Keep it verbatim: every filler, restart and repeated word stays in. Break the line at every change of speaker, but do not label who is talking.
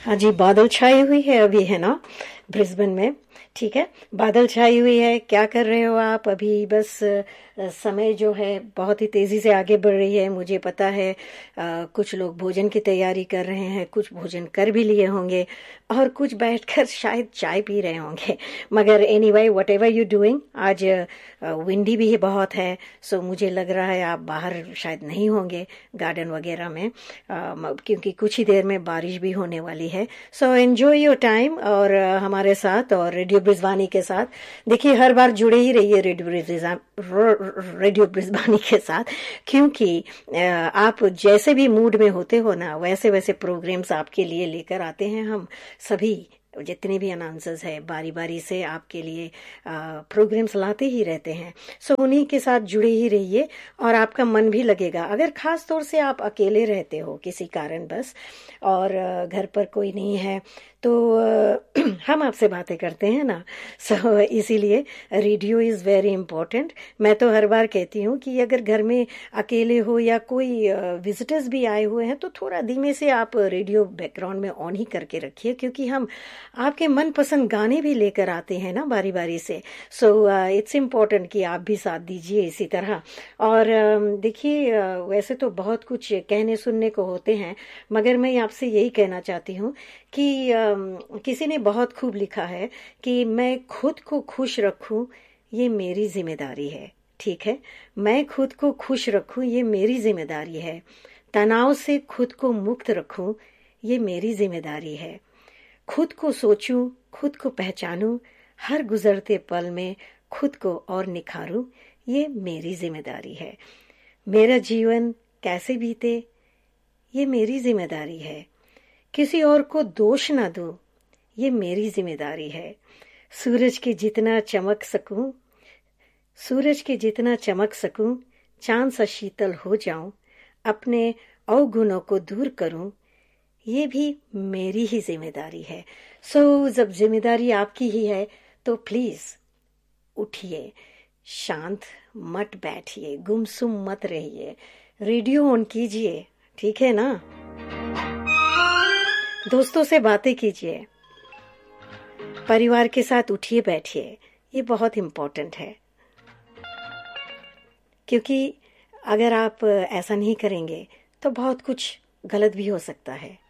हाँ जी, बादल छाई हुई है अभी, है ना, ब्रिस्बेन में। ठीक है, बादल छाई हुई है। क्या कर रहे हो आप अभी? बस अ, समय जो है बहुत ही तेजी से आगे बढ़ रही है, मुझे पता है। अ, कुछ लोग भोजन की तैयारी कर रहे हैं, कुछ भोजन कर भी लिए होंगे, और कुछ बैठकर शायद चाय पी रहे होंगे। मगर anyway, what ever you doing, आज विंडी भी बहुत है, सो मुझे लग रहा है आप बाहर शायद नहीं होंगे गार्डन वगैरह में, अ, क्योंकि कुछ ही देर में बारिश भी होने वाली है। सो एंजॉय योर टाइम और अ, हमारे साथ और रेडियो ब्रिजवानी के साथ। देखिए, हर बार जुड़े ही रहिए रेडियो ब्रिजवा- रो- रेडियो ब्रिजवानी के साथ, क्योंकि अ, आप जैसे भी मूड में होते हो ना, वैसे वैसे प्रोग्राम्स आपके लिए लेकर आते हैं हम सभी। जितने भी अनाउंसर्स है, बारी बारी से आपके लिए प्रोग्राम्स लाते ही रहते हैं। सो उन्हीं के साथ जुड़े ही रहिए और आपका मन भी लगेगा। अगर खास तौर से आप अकेले रहते हो किसी कारण बस, और अ, घर पर कोई नहीं है, तो अ, हम आपसे बातें करते हैं ना। सो इसीलिए रेडियो इज़ वेरी इंपॉर्टेंट। मैं तो हर बार कहती हूँ कि अगर घर में अकेले हो या कोई विजिटर्स भी आए हुए हैं, तो थोड़ा धीमे से आप रेडियो बैकग्राउंड में ऑन ही करके रखिए, क्योंकि हम आपके मनपसंद गाने भी लेकर आते हैं ना बारी बारी से। सो इट्स इम्पोर्टेंट कि आप भी साथ दीजिए इसी तरह। और अ, देखिए, अ, वैसे तो बहुत कुछ कहने सुनने को होते हैं, मगर मैं आपसे यही कहना चाहती हूँ कि अम, किसी ने बहुत खूब लिखा है कि मैं खुद को खुश रखूं, ये मेरी जिम्मेदारी है। ठीक है, मैं खुद को खुश रखूं, ये मेरी जिम्मेदारी है। तनाव से खुद को मुक्त रखूं, ये मेरी जिम्मेदारी है। खुद को सोचूं, खुद को पहचानूं, हर गुजरते पल में खुद को और निखारूं, ये मेरी जिम्मेदारी है। मेरा जीवन कैसे बीते, ये मेरी जिम्मेदारी है। किसी और को दोष ना दूं, ये मेरी जिम्मेदारी है। सूरज के जितना चमक सकूं, सूरज के जितना चमक सकूं, चांद सा शीतल हो जाऊं, अपने अवगुणों को दूर करूं, ये भी मेरी ही जिम्मेदारी है। सो so, जब जिम्मेदारी आपकी ही है, तो प्लीज उठिए, शांत मत बैठिए, गुमसुम मत रहिए, रेडियो ऑन कीजिए। ठीक है ना? दोस्तों से बातें कीजिए, परिवार के साथ उठिए बैठिए। ये बहुत इम्पोर्टेंट है, क्योंकि अगर आप ऐसा नहीं करेंगे तो बहुत कुछ गलत भी हो सकता है।